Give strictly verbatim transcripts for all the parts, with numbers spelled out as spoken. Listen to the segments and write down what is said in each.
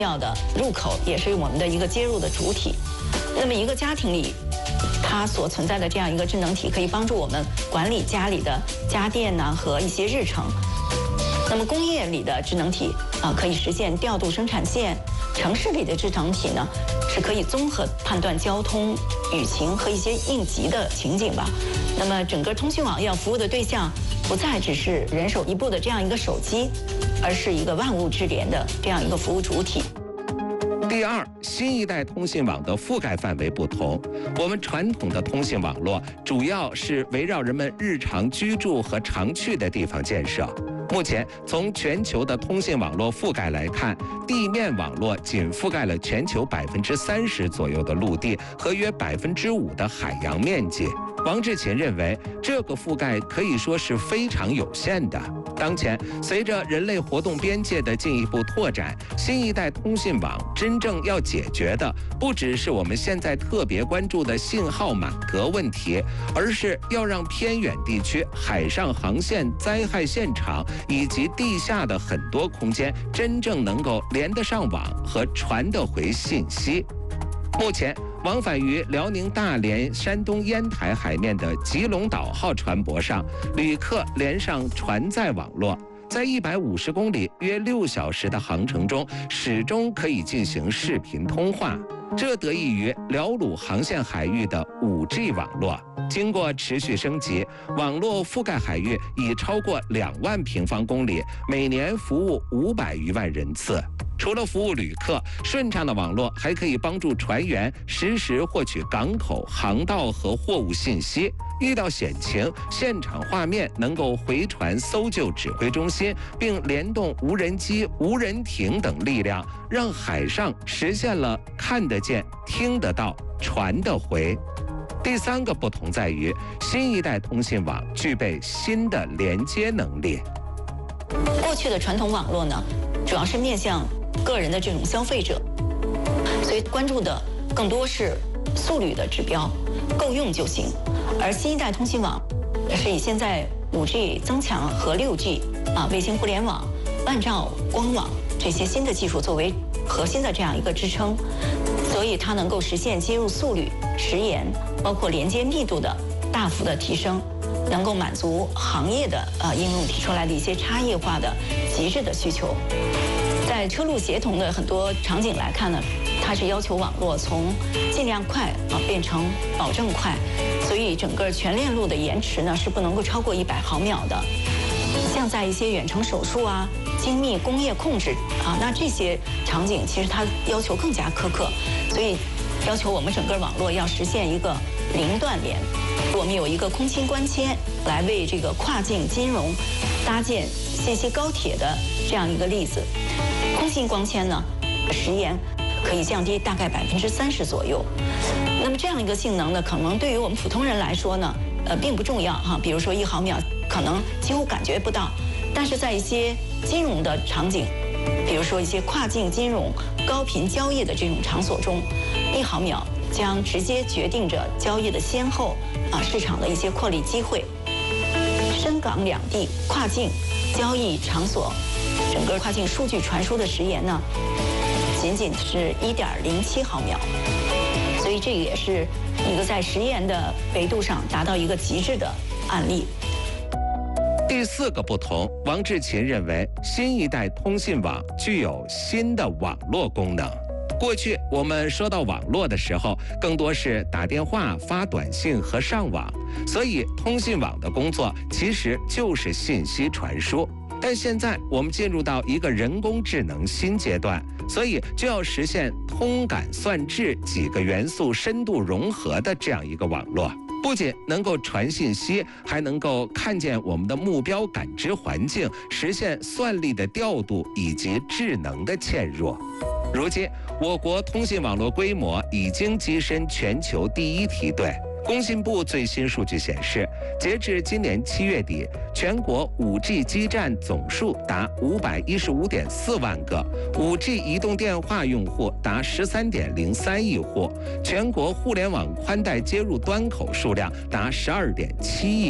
要的入口，也是我们的一个接入的主体。那么一个家庭里，它所存在的这样一个智能体，可以帮助我们管理家里的家电呢和一些日程。那么工业里的智能体啊，可以实现调度生产线；城市里的智能体呢，是可以综合判断交通、舆情和一些应急的情景吧。那么整个通讯网要服务的对象，不再只是人手一部的这样一个手机，而是一个万物智联的这样一个服务主体。 第二，新一代通信网的覆盖范围不同。我们传统的通信网络主要是围绕人们日常居住和常去的地方建设。目前，从全球的通信网络覆盖来看，地面网络仅覆盖了全球百分之三十左右的陆地和约百分之五的海洋面积。王志勤认为，这个覆盖可以说是非常有限的。当前，随着人类活动边界的进一步拓展，新一代通信网真正要解决的，不只是我们现在特别关注的信号满格问题，而是要让偏远地区、海上航线、灾害现场以及地下的很多空间，真正能够连得上网和传得回信息。目前，往返于辽宁大连、山东烟台海面的吉隆岛号船舶上，旅客连上船载网络，在一百五十公里、约六小时的航程中，始终可以进行视频通话。这得益于辽鲁航线海域的 五 G 网络。经过持续升级，网络覆盖海域已超过两万平方公里，每年服务五百余万人次。除了服务旅客，顺畅的网络还可以帮助船员实时获取港口、航道和货物信息。遇到险情，现场画面能够回传搜救指挥中心，并联动无人机、无人艇等力量，让海上实现了看得见、听得到、传得回。第三个不同在于，新一代通信网具备新的连接能力。 过去的传统网络呢，主要是面向个人的这种消费者，所以关注的更多是速率的指标，够用就行。而新一代通信网是以现在 五 G 增强和 六 G 啊卫星互联网、万兆光网这些新的技术作为核心的这样一个支撑，所以它能够实现接入速率、时延，包括连接密度的大幅的提升，能够满足行业的呃应用提出来的一些差异化的极致的需求。在车路协同的很多场景来看呢，它是要求网络从尽量快啊变成保证快，所以整个全链路的延迟呢是不能够超过一百毫秒的。像在一些远程手术啊、精密工业控制啊，那这些场景其实它要求更加苛刻，所以要求我们整个网络要实现一个零断连。我们有一个空心光纤来为这个跨境金融搭建信息高铁的这样一个例子。空心光纤呢，时延可以降低大概百分之三十左右。那么这样一个性能呢，可能对于我们普通人来说呢，呃，并不重要哈。比如说一毫秒，可能几乎感觉不到。但是在一些金融的场景，比如说一些跨境金融、高频交易的这种场所中，一毫秒将直接决定着交易的先后啊，市场的一些获利机会。深港两地跨境交易场所，整个跨境数据传输的时延呢，仅仅是一点零七毫秒，所以这个也是一个在时延的维度上达到一个极致的案例。 第四个不同，王志勤认为，新一代通信网具有新的网络功能。过去我们说到网络的时候，更多是打电话、发短信和上网，所以通信网的工作其实就是信息传输。但现在我们进入到一个人工智能新阶段，所以就要实现通感算质几个元素深度融合的这样一个网络。不仅能够传信息，还能够看见我们的目标感知环境，实现算力的调度以及智能的嵌入。如今，我国通信网络规模已经跻身全球第一梯队。工信部最新数据显示，截至今年七月底，全国 五 G 基站总数达五百一十五点四万个 ，五 G 移动电话用户达十三点零三亿户，全国互联网宽带接入端口数量达十二点七亿个。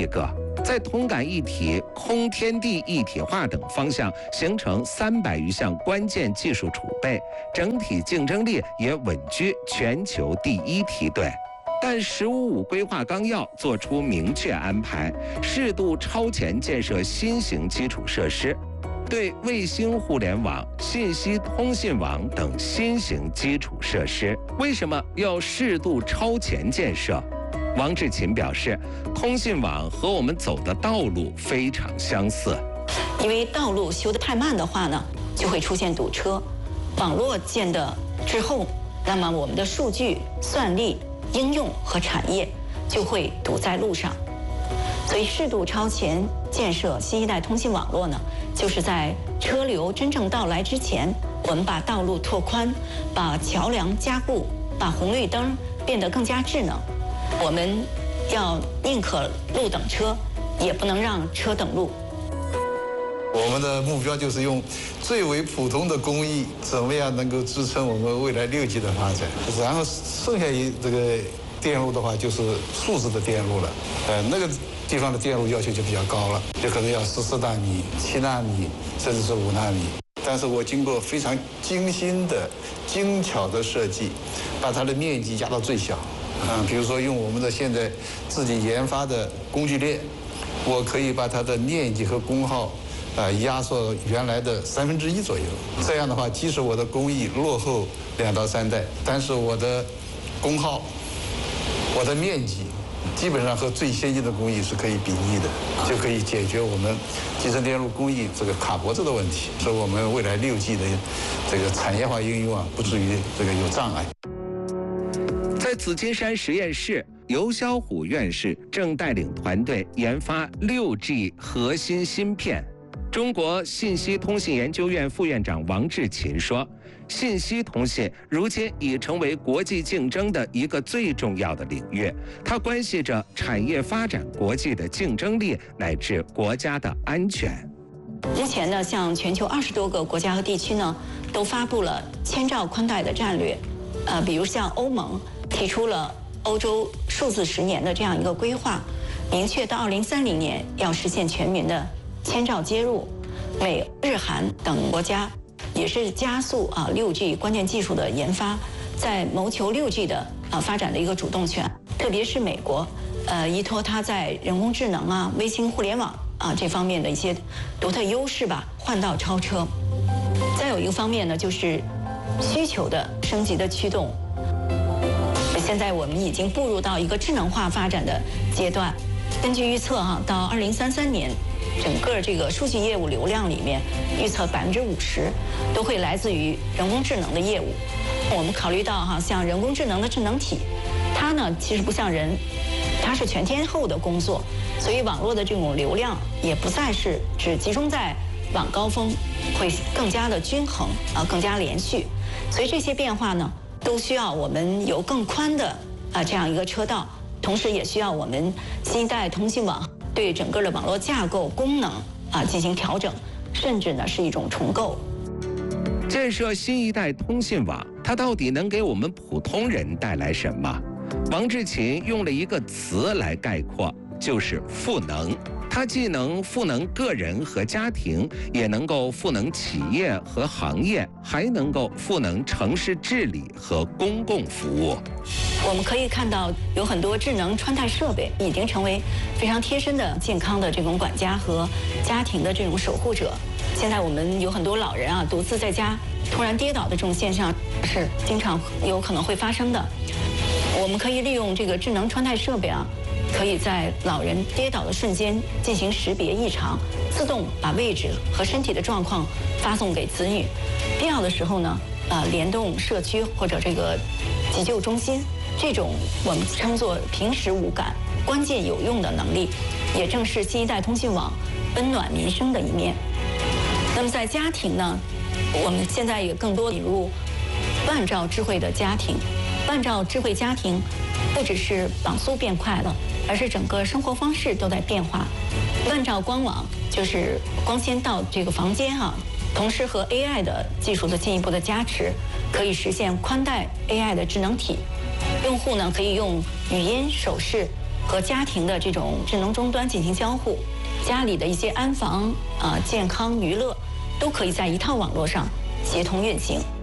在通感一体、空天地一体化等方向形成三百余项关键技术储备，整体竞争力也稳居全球第一梯队。但“十五五”规划纲要作出明确安排，适度超前建设新型基础设施，对卫星互联网、信息通信网等新型基础设施，为什么要适度超前建设？王志勤表示，通信网和我们走的道路非常相似， 因为道路修得太慢的话呢，就会出现堵车；网络建的之后，那么我们的数据、算力、应用和产业就会堵在路上。所以，适度超前建设新一代通信网络呢，就是在车流真正到来之前，我们把道路拓宽，把桥梁加固，把红绿灯变得更加智能。我们要宁可路等车，也不能让车等路。 我们的目标就是用最为普通的工艺，怎么样能够支撑我们未来六 G 的发展。然后剩下一这个电路的话，就是数字的电路了。呃，那个地方的电路要求就比较高了，就可能要十四纳米、七纳米，甚至是五纳米。但是我经过非常精心的、精巧的设计，把它的面积压到最小。嗯，比如说用我们的现在自己研发的工具链，我可以把它的面积和功耗，呃，压缩原来的三分之一左右。这样的话，即使我的工艺落后两到三代，但是我的功耗、我的面积，基本上和最先进的工艺是可以比拟的，就可以解决我们集成电路工艺这个卡脖子的问题，使我们未来六 G 的这个产业化应用啊，不至于这个有障碍。 在紫金山实验室，尤小虎院士正带领团队研发六 G 核心芯片。中国信息通信研究院副院长王志勤说，信息通信如今已成为国际竞争的一个最重要的领域，它关系着产业发展、国际的竞争力乃至国家的安全。 目前呢，像全球二十多个国家和地区呢，都发布了千兆宽带的战略。呃，比如像欧盟提出了欧洲数字十年的这样一个规划，明确到二零三零年要实现全民的千兆接入。美、日、韩等国家也是加速啊六 G 关键技术的研发，在谋求六 G 的啊发展的一个主动权。特别是美国，呃，依托它在人工智能啊、卫星互联网啊这方面的一些独特优势吧，换道超车。再有一个方面呢，就是需求的升级的驱动。现在我们已经步入到一个智能化发展的阶段。根据预测哈，到二零三三年，整个这个数据业务流量里面，预测百分之五十都会来自于人工智能的业务。我们考虑到哈，像人工智能的智能体，它呢其实不像人，它是全天候的工作，所以网络的这种流量也不再是只集中在晚高峰，会更加的均衡啊，更加连续。所以这些变化呢，都需要我们有更宽的啊这样一个车道，同时也需要我们新一代通信网对整个的网络架构功能啊进行调整，甚至呢是一种重构。 建设新一代通信网，它到底能给我们普通人带来什么？王志勤用了一个词来概括，就是赋能。它既能赋能个人和家庭，也能够赋能企业和行业，还能够赋能城市治理和公共服务。 我们可以看到，有很多智能穿戴设备已经成为非常贴身的健康的这种管家和家庭的这种守护者。现在我们有很多老人啊，独自在家突然跌倒的这种现象是经常有可能会发生的。我们可以利用这个智能穿戴设备啊，可以在老人跌倒的瞬间进行识别异常，自动把位置和身体的状况发送给子女。必要的时候呢，呃，联动社区或者这个急救中心，这种我们称作平时无感、关键有用的能力，也正是新一代通信网温暖民生的一面。那么在家庭呢，我们现在也更多引入万兆智慧的家庭。万兆智慧家庭不只是网速变快了，而是整个生活方式都在变化。万兆光网就是光纤到这个房间哈、啊，同时和 A I 的技术的进一步的加持，可以实现宽带 A I 的智能体。用户呢可以用语音、手势和家庭的这种智能终端进行交互，家里的一些安防、啊、健康、娱乐，都可以在一套网络上协同运行。